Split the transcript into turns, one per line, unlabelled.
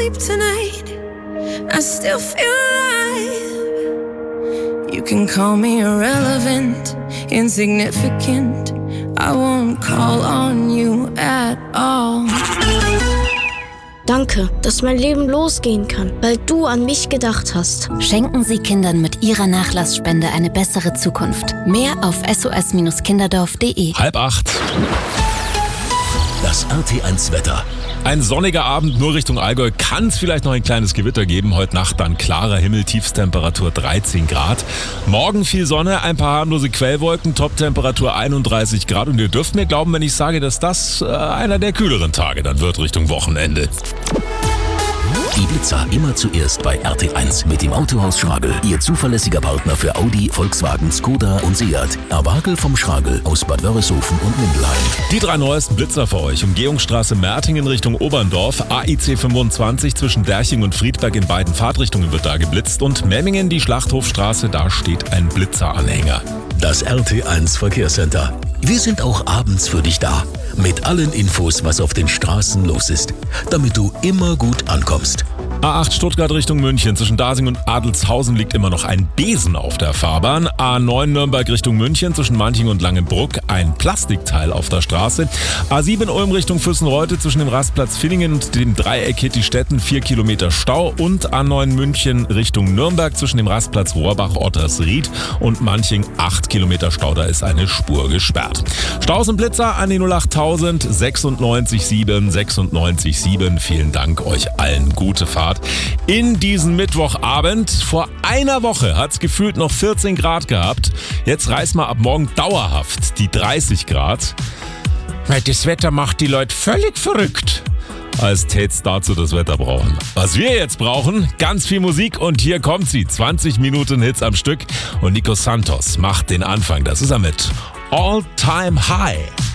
sleep tonight, I still feel alive. You can call me irrelevant, insignificant, I won't call on you at all.
Danke, dass mein Leben losgehen kann, weil du an mich gedacht hast.
Schenken Sie Kindern mit Ihrer Nachlassspende eine bessere Zukunft. Mehr auf sos-kinderdorf.de.
7:30.
Das RT1 Wetter.
Ein sonniger Abend, nur Richtung Allgäu kann es vielleicht noch ein kleines Gewitter geben. Heute Nacht dann klarer Himmel, Tiefstemperatur 13 Grad. Morgen viel Sonne, ein paar harmlose Quellwolken, Toptemperatur 31 Grad. Und ihr dürft mir glauben, wenn ich sage, dass das einer der kühleren Tage dann wird Richtung Wochenende.
Die Blitzer immer zuerst bei RT1 mit dem Autohaus Schragel. Ihr zuverlässiger Partner für Audi, Volkswagen, Skoda und Seat. Erwagel vom Schragel aus Bad Wörishofen und Mindelheim.
Die 3 neuesten Blitzer für euch. Umgehungsstraße Mertingen Richtung Oberndorf. AIC 25 zwischen Derching und Friedberg in beiden Fahrtrichtungen wird da geblitzt. Und Memmingen, die Schlachthofstraße, da steht ein Blitzeranhänger.
Das RT1 Verkehrscenter. Wir sind auch abends für dich da. Mit allen Infos, was auf den Straßen los ist. Damit du immer gut ankommst.
A8 Stuttgart Richtung München. Zwischen Dasing und Adelshausen liegt immer noch ein Besen auf der Fahrbahn. A9 Nürnberg Richtung München. Zwischen Manching und Langenbruck ein Plastikteil auf der Straße. A7 Ulm Richtung Füssenreute. Zwischen dem Rastplatz Villingen und dem Dreieck Hittistetten 4 Kilometer Stau. Und A9 München Richtung Nürnberg. Zwischen dem Rastplatz Rohrbach-Ottersried und Manching 8 Kilometer Stau. Da ist eine Spur gesperrt. Staus und Blitzer an die 08000 96 7 96 7. Vielen Dank euch allen. Gute Fahrt in diesen Mittwochabend. Vor einer Woche hat es gefühlt noch 14 Grad gehabt. Jetzt reißen wir ab morgen dauerhaft die 30 Grad. Weil das Wetter macht die Leute völlig verrückt. Als tät's dazu das Wetter brauchen. Was wir jetzt brauchen, ganz viel Musik und hier kommt sie. 20 Minuten Hits am Stück und Nico Santos macht den Anfang. Das ist er mit All Time High.